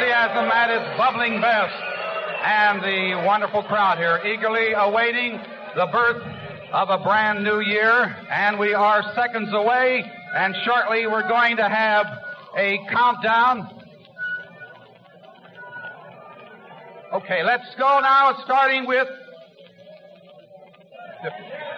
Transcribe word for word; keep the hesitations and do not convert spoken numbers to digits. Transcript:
enthusiasm at its bubbling best. And the wonderful crowd here eagerly awaiting the birth of a brand new year. And we are seconds away, and shortly we're going to have a countdown. Okay, let's go now, starting with